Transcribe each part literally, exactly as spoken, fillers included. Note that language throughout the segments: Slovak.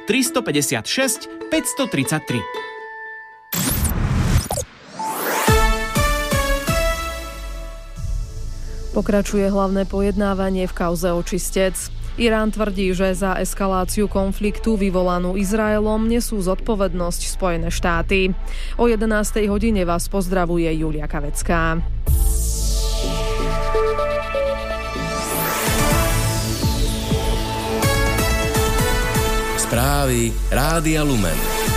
tristopäťdesiatšesť päťstotridsaťtri. Pokračuje hlavné pojednávanie v kauze očistec. Irán tvrdí, že za eskaláciu konfliktu vyvolanú Izraelom nesú zodpovednosť Spojené štáty. O jedenástej hodine vás pozdravuje Julia Kavecká. Správy Rádia Lumen.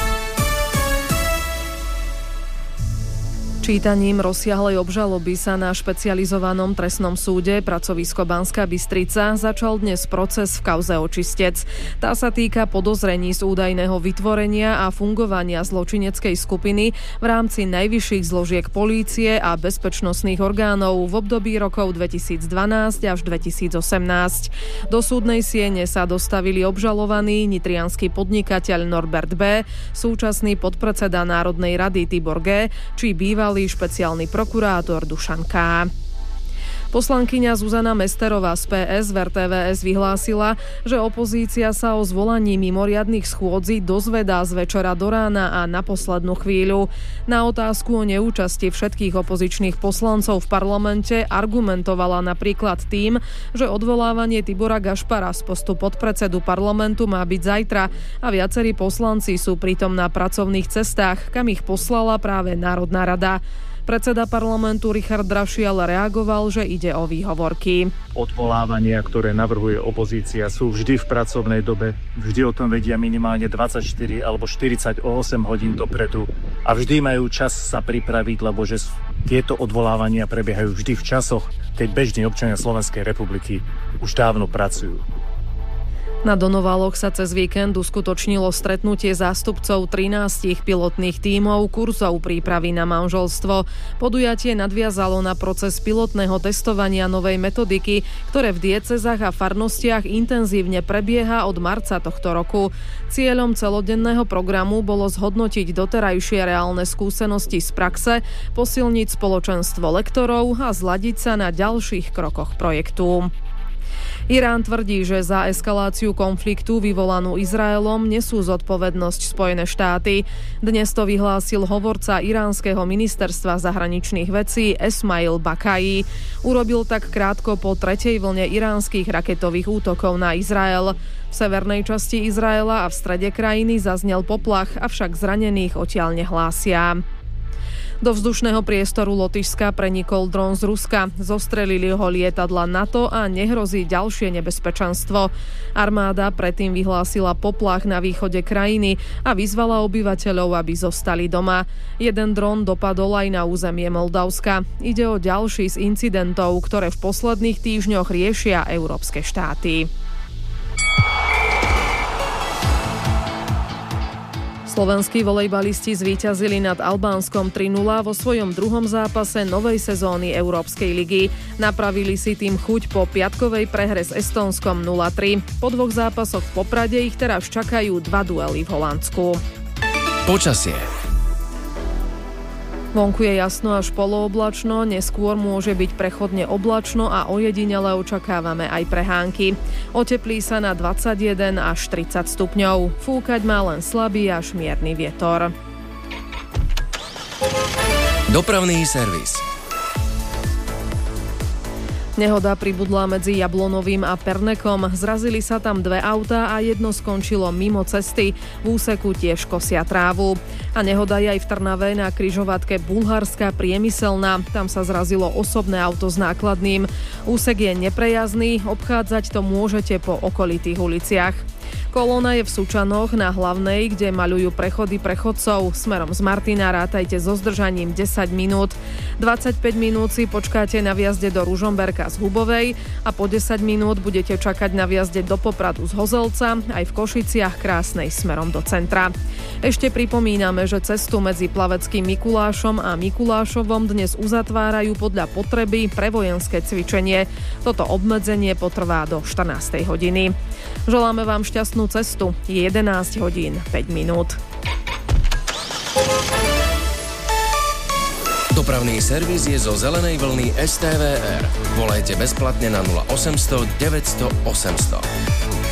Čítaním rozsiahlej obžaloby sa na špecializovanom trestnom súde pracovisko Banská Bystrica začal dnes proces v kauze očistec. Tá sa týka podozrení z údajného vytvorenia a fungovania zločineckej skupiny v rámci najvyšších zložiek polície a bezpečnostných orgánov v období rokov dvetisícdvanásť až dvetisícosemnásť. Do súdnej siene sa dostavili obžalovaní nitriansky podnikateľ Norbert B., súčasný podpredseda Národnej rady Tibor G., či bývalý špeciálny prokurátor Dušan K. Poslankyňa Zuzana Mesterová z pé es v er té vé es vyhlásila, že opozícia sa o zvolaní mimoriadnych schôdzí dozvedá z večera do rána a na poslednú chvíľu. Na otázku o neúčasti všetkých opozičných poslancov v parlamente argumentovala napríklad tým, že odvolávanie Tibora Gašpara z postu podpredsedu parlamentu má byť zajtra a viacerí poslanci sú pritom na pracovných cestách, kam ich poslala práve Národná rada. Predseda parlamentu Richard Drašial reagoval, že ide o výhovorky. Odvolávania, ktoré navrhuje opozícia, sú vždy v pracovnej dobe. Vždy o tom vedia minimálne dvadsaťštyri alebo štyridsaťosem hodín dopredu. A vždy majú čas sa pripraviť, lebo že tieto odvolávania prebiehajú vždy v časoch, keď bežní občania Slovenskej republiky už dávno pracujú. Na Donovaloch sa cez víkend uskutočnilo stretnutie zástupcov trinástich pilotných tímov kurzov prípravy na manželstvo. Podujatie nadviazalo na proces pilotného testovania novej metodiky, ktoré v diecezách a farnostiach intenzívne prebieha od marca tohto roku. Cieľom celodenného programu bolo zhodnotiť doterajšie reálne skúsenosti z praxe, posilniť spoločenstvo lektorov a zladiť sa na ďalších krokoch projektu. Irán tvrdí, že za eskaláciu konfliktu vyvolanú Izraelom nesú zodpovednosť Spojené štáty. Dnes to vyhlásil hovorca iránskeho ministerstva zahraničných vecí Esmail Bakai. Urobil tak krátko po tretej vlne iránskych raketových útokov na Izrael. V severnej časti Izraela a v strede krajiny zaznel poplach, avšak zranených odtiaľ nehlásia. Do vzdušného priestoru Lotyšska prenikol dron z Ruska. Zostrelili ho lietadla NATO a nehrozí ďalšie nebezpečenstvo. Armáda predtým vyhlásila poplach na východe krajiny a vyzvala obyvateľov, aby zostali doma. Jeden dron dopadol aj na územie Moldavska. Ide o ďalší z incidentov, ktoré v posledných týždňoch riešia európske štáty. Slovenskí volejbalisti zvíťazili nad Albánskom tri nula vo svojom druhom zápase novej sezóny Európskej ligy. Napravili si tým chuť po piatkovej prehre s Estónskom nula tri. Po dvoch zápasoch v Poprade ich teraz čakajú dva duely v Holandsku. Počasie. Vonku je jasno až polooblačno, neskôr môže byť prechodne oblačno a ojedinele očakávame aj prehánky. Oteplí sa na dvadsaťjeden až tridsať stupňov. Fúkať má len slabý až mierny vietor. Dopravný servis. Nehoda pribudla medzi Jablonovým a Pernekom. Zrazili sa tam dve autá a jedno skončilo mimo cesty. V úseku tiež kosia trávu. A nehoda je aj v Trnave na križovatke Bulharská Priemyselná. Tam sa zrazilo osobné auto s nákladným. Úsek je neprejazdný, obchádzať to môžete po okolitých uliciach. Kolóna je v Sučanoch na Hlavnej, kde maľujú prechody pre chodcov. Smerom z Martina rátajte so zdržaním desať minút. dvadsaťpäť minút si počkáte na vjazde do Ružomberka z Hubovej a po desať minút budete čakať na vjazde do Popradu z Hozelca, aj v Košiciach Krásnej smerom do centra. Ešte pripomíname, že cestu medzi Plaveckým Mikulášom a Mikulášovom dnes uzatvárajú podľa potreby pre vojenské cvičenie. Toto obmedzenie potrvá do štrnástej hodiny. Želáme vám šťastnú cestu. Je jedenásť hodín päť minút. Dopravný servis je zo zelenej vlny es té vé er. Volajte bezplatne na nula osemsto deväťsto osemsto.